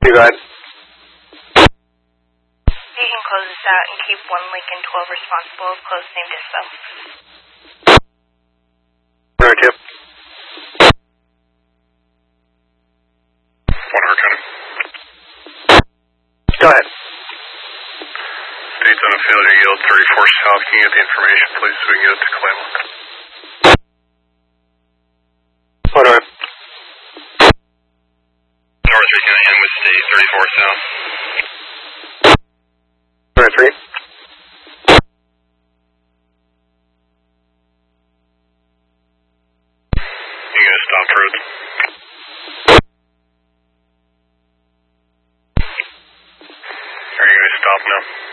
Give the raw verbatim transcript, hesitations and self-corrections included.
You go ahead. You can close this out and keep one Lincoln twelve responsible. Close name dispo. Number two. One Hurricane. Go ahead. States on a failure yield thirty-four south. Can you get the information, please, so we can get it to Claymont? One north. North three, can I end with state thirty-four south? Number three. You gonna stop road? Are you gonna stop now?